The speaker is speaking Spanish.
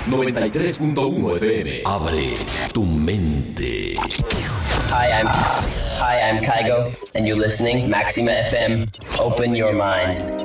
93.1 FM. Abre tu mente. Hi, I'm Kygo, and you're listening Maxima FM. Open your mind.